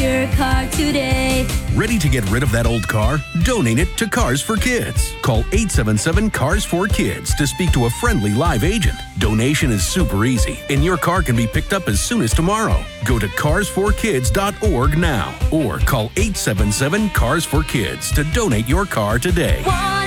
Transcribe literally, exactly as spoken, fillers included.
your car today. Ready to get rid of that old car? Donate it to Cars for Kids. Call eight seven seven, C A R S four Kids to speak to a friendly live agent. Donation is super easy, and your car can be picked up as soon as tomorrow. Go to cars for kids dot org now or call eight seven seven, C A R S four Kids to donate your car today. One